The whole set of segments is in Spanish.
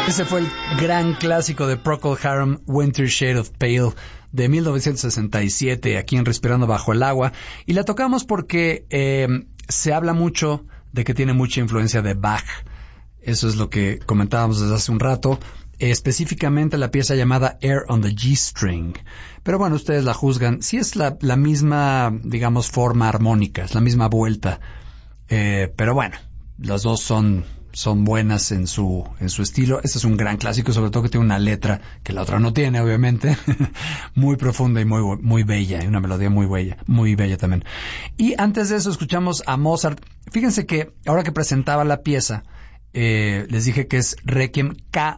Ese fue el gran clásico de Procol Harum, Winter Shade of Pale, de 1967, aquí en Respirando Bajo el Agua. Y la tocamos porque se habla mucho de que tiene mucha influencia de Bach. Eso es lo que comentábamos desde hace un rato. Específicamente la pieza llamada Air on the G-String. Pero bueno, ustedes la juzgan. Sí es la misma, digamos, forma armónica, es la misma vuelta. Pero bueno, las dos son buenas en su estilo. Este es un gran clásico, sobre todo que tiene una letra que la otra no tiene, obviamente, muy profunda y muy bella, y una melodía muy bella también. Y antes de eso escuchamos a Mozart. Fíjense que ahora que presentaba la pieza, les dije que es Requiem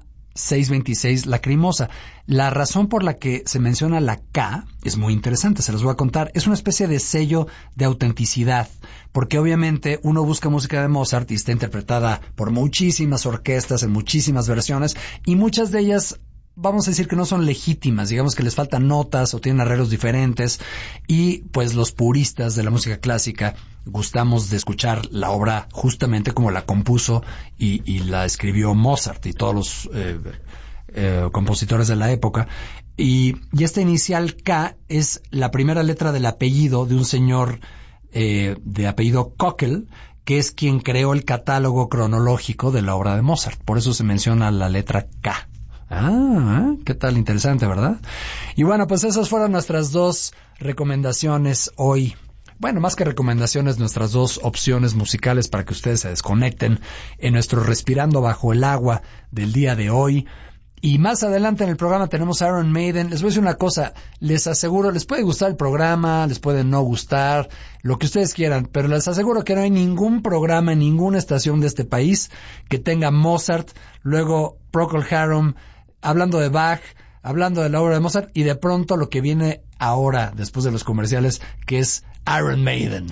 K626 Lacrimosa. La razón por la que se menciona la K es muy interesante, se los voy a contar. Es una especie de sello de autenticidad, porque obviamente uno busca música de Mozart y está interpretada por muchísimas orquestas en muchísimas versiones, y muchas de ellas, vamos a decir que no son legítimas, digamos que les faltan notas o tienen arreglos diferentes, y pues los puristas de la música clásica gustamos de escuchar la obra justamente como la compuso y la escribió Mozart y todos los compositores de la época. Y esta inicial K es la primera letra del apellido de un señor de apellido Köchel, que es quien creó el catálogo cronológico de la obra de Mozart. Por eso se menciona la letra K. Qué tal, interesante, ¿verdad? Y bueno, pues esas fueron nuestras dos recomendaciones hoy. Bueno, más que recomendaciones, nuestras dos opciones musicales para que ustedes se desconecten en nuestro Respirando Bajo el Agua del día de hoy. Y más adelante en el programa tenemos a Iron Maiden. Les voy a decir una cosa, les aseguro, les puede gustar el programa, les puede no gustar, lo que ustedes quieran, pero les aseguro que no hay ningún programa en ninguna estación de este país que tenga Mozart, luego Procol Harum, hablando de Bach, hablando de la obra de Mozart, y de pronto lo que viene ahora, después de los comerciales, que es Iron Maiden.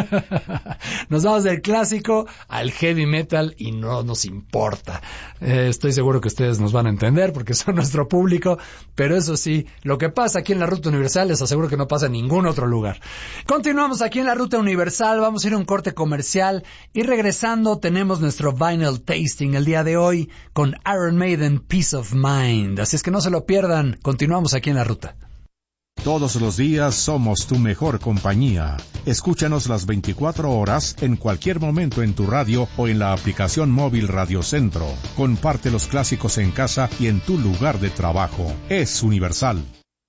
Nos vamos del clásico al heavy metal y no nos importa. Estoy seguro que ustedes nos van a entender porque son nuestro público, pero eso sí, lo que pasa aquí en la Ruta Universal les aseguro que no pasa en ningún otro lugar. Continuamos aquí en la Ruta Universal, vamos a ir a un corte comercial y regresando tenemos nuestro vinyl tasting el día de hoy con Iron Maiden Peace of Mind. Así es que no se lo pierdan, continuamos aquí en la Ruta. Todos los días somos tu mejor compañía. Escúchanos las 24 horas, en cualquier momento en tu radio o en la aplicación móvil Radio Centro. Comparte los clásicos en casa y en tu lugar de trabajo. Es Universal.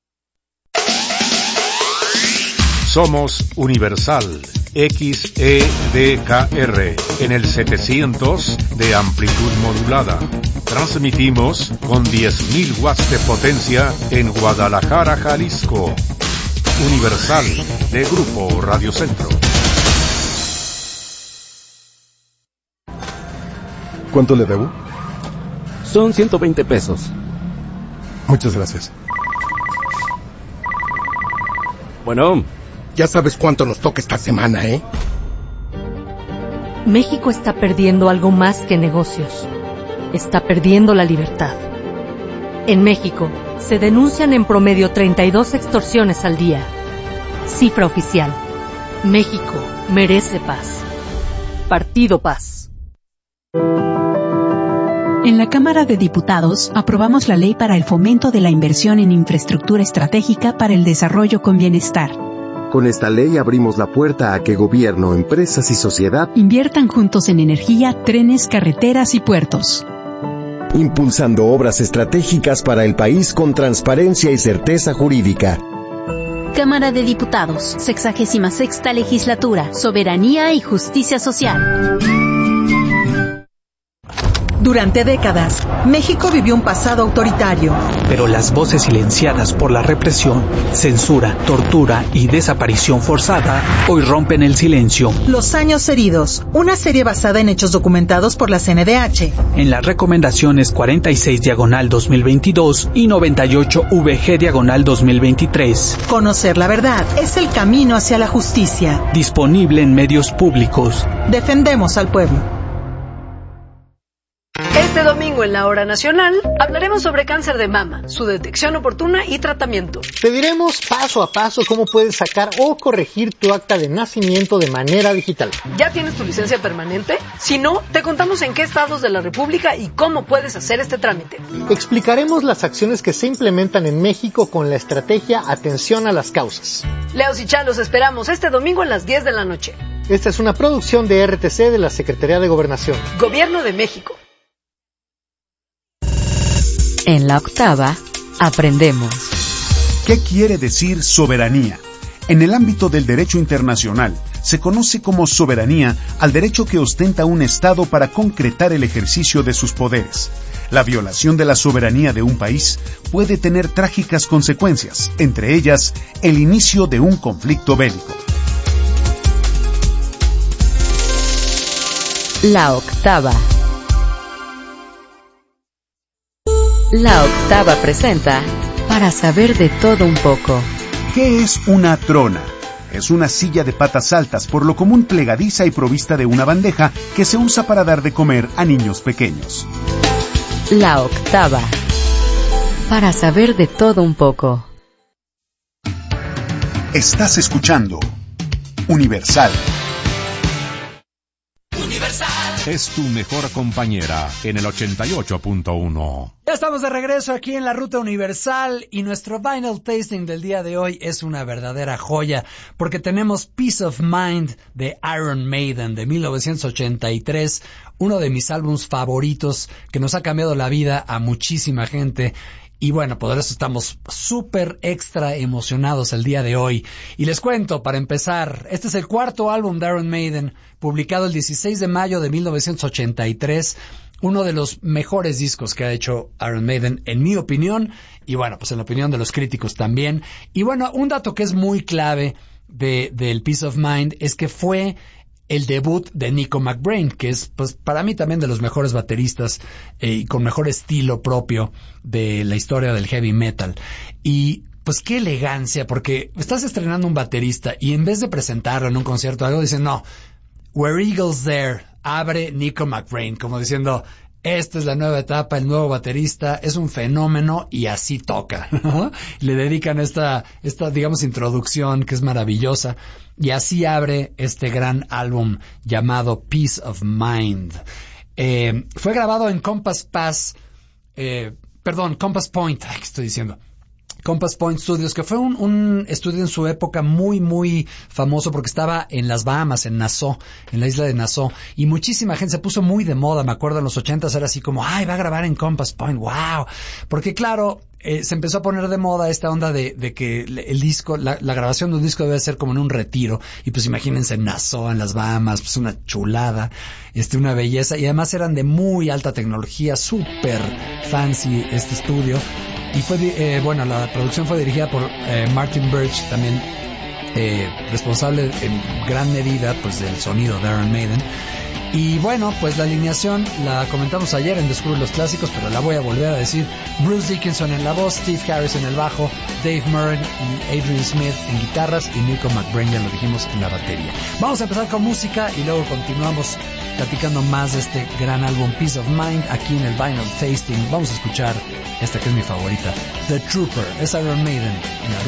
Somos Universal, XEDKR, en el 700 de amplitud modulada. Transmitimos con 10.000 watts de potencia en Guadalajara, Jalisco. Universal, de Grupo Radio Centro. ¿Cuánto le debo? Son 120 pesos. Muchas gracias. Bueno, ya sabes cuánto nos toca esta semana, ¿eh? México está perdiendo algo más que negocios. Está perdiendo la libertad. En México, se denuncian en promedio 32 extorsiones al día. Cifra oficial. México merece paz. Partido Paz. En la Cámara de Diputados, aprobamos la Ley para el Fomento de la Inversión en Infraestructura Estratégica para el Desarrollo con Bienestar. Con esta ley abrimos la puerta a que gobierno, empresas y sociedad inviertan juntos en energía, trenes, carreteras y puertos, impulsando obras estratégicas para el país con transparencia y certeza jurídica. Cámara de Diputados, 66ª Legislatura, Soberanía y Justicia Social. Durante décadas, México vivió un pasado autoritario. Pero las voces silenciadas por la represión, censura, tortura y desaparición forzada hoy rompen el silencio. Los años heridos, una serie basada en hechos documentados por la CNDH. En las recomendaciones 46/2022 y 98/VG/2023. Conocer la verdad es el camino hacia la justicia. Disponible en medios públicos. Defendemos al pueblo. Este domingo en la Hora Nacional hablaremos sobre cáncer de mama, su detección oportuna y tratamiento. Te diremos paso a paso cómo puedes sacar o corregir tu acta de nacimiento de manera digital. ¿Ya tienes tu licencia permanente? Si no, te contamos en qué estados de la República y cómo puedes hacer este trámite. Explicaremos las acciones que se implementan en México con la estrategia Atención a las Causas. Leos y Chá, los esperamos este domingo a las 10 de la noche. Esta es una producción de RTC de la Secretaría de Gobernación. Gobierno de México. En la octava, aprendemos. ¿Qué quiere decir soberanía? En el ámbito del derecho internacional, se conoce como soberanía al derecho que ostenta un Estado para concretar el ejercicio de sus poderes. La violación de la soberanía de un país puede tener trágicas consecuencias, entre ellas, el inicio de un conflicto bélico. La octava. La octava presenta Para saber de todo un poco. ¿Qué es una trona? Es una silla de patas altas, por lo común plegadiza y provista de una bandeja que se usa para dar de comer a niños pequeños. La octava. Para saber de todo un poco. Estás escuchando Universal. Es tu mejor compañera en el 88.1. Ya estamos de regreso aquí en la Ruta Universal y nuestro vinyl tasting del día de hoy es una verdadera joya porque tenemos Peace of Mind de Iron Maiden de 1983, uno de mis álbumes favoritos que nos ha cambiado la vida a muchísima gente. Y bueno, por eso estamos súper extra emocionados el día de hoy. Y les cuento, para empezar, este es el cuarto álbum de Iron Maiden, publicado el 16 de mayo de 1983, uno de los mejores discos que ha hecho Iron Maiden, en mi opinión, y bueno, pues en la opinión de los críticos también. Y bueno, un dato que es muy clave del Peace of Mind es que fue el debut de Nico McBrain, que es, pues, para mí también de los mejores bateristas y con mejor estilo propio de la historia del heavy metal. Y pues qué elegancia, porque estás estrenando un baterista y en vez de presentarlo en un concierto o algo, dicen, no, Where Eagles There, abre Nico McBrain, como diciendo, esta es la nueva etapa, el nuevo baterista, es un fenómeno y así toca, ¿no? Le dedican esta, digamos, introducción que es maravillosa y así abre este gran álbum llamado Peace of Mind. Fue grabado en Compass Point, ¿qué estoy diciendo? Compass Point Studios, que fue un estudio en su época muy, muy famoso porque estaba en las Bahamas, en Nassau, en la isla de Nassau, y muchísima gente se puso muy de moda, me acuerdo en los 80s era así como, ay, va a grabar en Compass Point, wow, porque claro, se empezó a poner de moda esta onda de que el disco, la grabación de un disco debe ser como en un retiro, y pues imagínense en Nassau, en las Bahamas, pues una chulada, una belleza, y además eran de muy alta tecnología, súper fancy este estudio. Y fue, la producción fue dirigida por Martin Birch, también responsable en gran medida pues del sonido de Iron Maiden. Y bueno, pues la alineación la comentamos ayer en Descubre los Clásicos, pero la voy a volver a decir. Bruce Dickinson en la voz, Steve Harris en el bajo, Dave Murray y Adrian Smith en guitarras y Nico McBrain, ya lo dijimos, en la batería. Vamos a empezar con música y luego continuamos platicando más de este gran álbum Peace of Mind aquí en el Vinyl Tasting. Vamos a escuchar esta que es mi favorita, The Trooper, es Iron Maiden en la